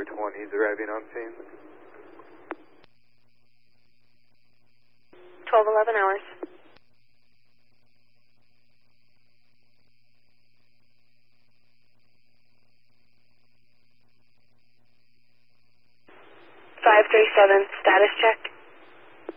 420, he's arriving on scene. 12-11 hours. Five 3-7, status check.